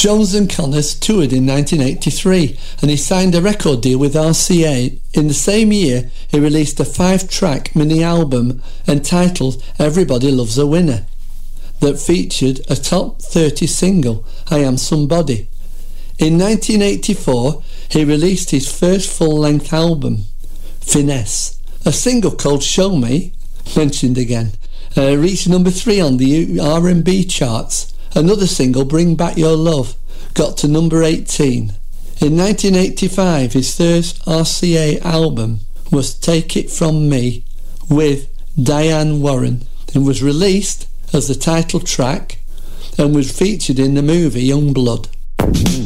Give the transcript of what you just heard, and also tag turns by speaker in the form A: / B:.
A: Jones and Connors toured in 1983 and he signed a record deal with RCA. In the same year, he released a 5-track mini-album entitled Everybody Loves a Winner that featured a top 30 single, I Am Somebody. In 1984, he released his first full-length album, Finesse. A single called Show Me, mentioned again, reached number 3 on the R&B charts. Another single, Bring Back Your Love, got to number 18. In 1985, his third RCA album was Take It From Me with Diane Warren and was released as the title track and was featured in the movie Youngblood.